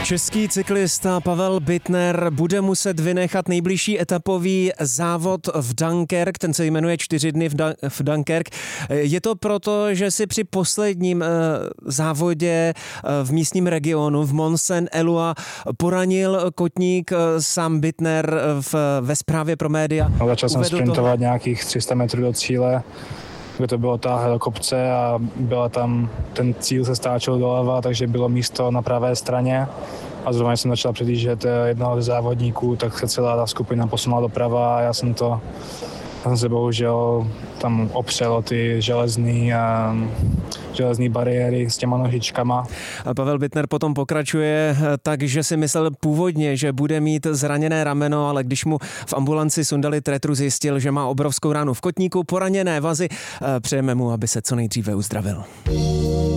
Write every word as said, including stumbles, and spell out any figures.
Český cyklista Pavel Bittner bude muset vynechat nejbližší etapový závod v Dunkerque, ten se jmenuje čtyři dny v, Dun- v Dunkerque. Je to proto, že si při posledním uh, závodě uh, v místním regionu v Mont-Saint-Éloi poranil kotník uh, sám Bittner v, ve zprávě pro média. No, začal jsem sprintovat toho... nějakých tři sta metrů do cíle, kde to bylo táhle do kopce a byla tam, ten cíl se stáčel doleva, takže bylo místo na pravé straně. A zrovna jsem začal předjíždět jednoho ze závodníků, tak se celá ta skupina posunula doprava a já jsem to, já jsem se bohužel tam opřel o ty železný, a, železný bariéry s těma nožičkama. A Pavel Bittner potom pokračuje tak, že si myslel původně, že bude mít zraněné rameno, ale když mu v ambulanci sundali tretru, zjistil, že má obrovskou ránu v kotníku, poraněné vazy. Přejeme mu, aby se co nejdříve uzdravil.